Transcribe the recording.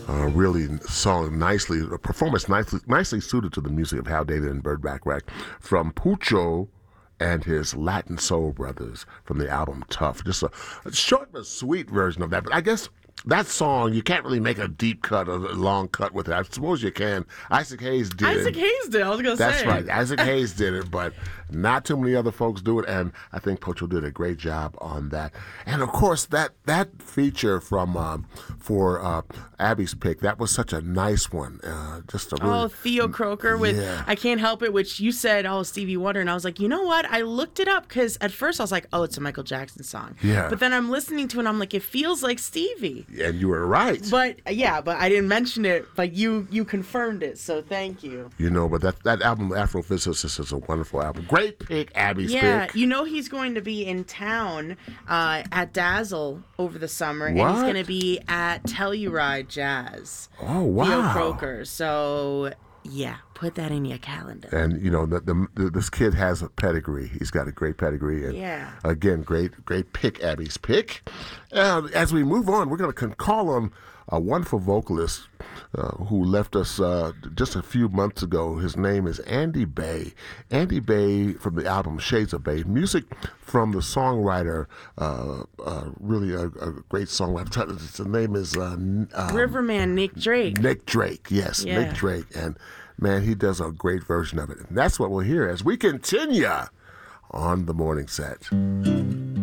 Really song nicely, a performance nicely suited to the music of Hal David and Burt Bacharach from Pucho and his Latin Soul Brothers from the album Tough. Just a short but sweet version of that. But I guess that song, you can't really make a deep cut or a long cut with it. I suppose you can. Isaac Hayes did. Isaac Hayes did. I was going to say. That's right. Isaac Hayes did it, but not too many other folks do it, and I think Pucho did a great job on that. And of course, that feature from for Abby's pick, that was such a nice one. Just a really, Theo Croker with I Can't Help It, which you said, Stevie Wonder, and I was like, you know what? I looked it up because at first I was like, it's a Michael Jackson song. Yeah. But then I'm listening to it and I'm like, it feels like Stevie. And you were right. But I didn't mention it, but you confirmed it, so thank you. But that album, Afrophysicist, is a wonderful album. Great pick, Abby's pick. Yeah, he's going to be in town at Dazzle over the summer, What? and he's going to be at Telluride Jazz. Oh, wow. Theo Croker, so... yeah, put that in your calendar. And this kid has a pedigree. He's got a great pedigree. And again, great pick, Abby's pick. As we move on, we're going to call on a wonderful vocalist who left us just a few months ago. His name is Andy Bay. Andy Bay from the album Shades of Bay. Music from the songwriter, really a great songwriter. His name is Riverman Nick Drake. Nick Drake, yes, Nick Drake. And man, he does a great version of it. And that's what we'll hear as we continue on the morning set.